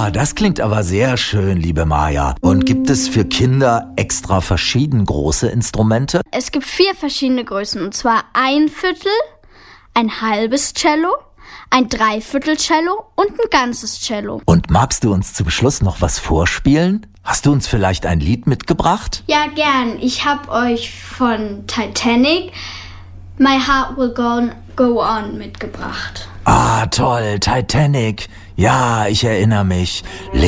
das klingt aber sehr schön, liebe Maja. Und gibt es für Kinder extra verschieden große Instrumente? Es gibt 4 verschiedene Größen, und zwar ein Viertel, ein halbes Cello, ein Dreiviertel-Cello und ein ganzes Cello. Und magst du uns zum Schluss noch was vorspielen? Hast du uns vielleicht ein Lied mitgebracht? Ja, gern. Ich habe euch von Titanic My Heart Will Go On mitgebracht. Ah, toll, Titanic. Ja, ich erinnere mich.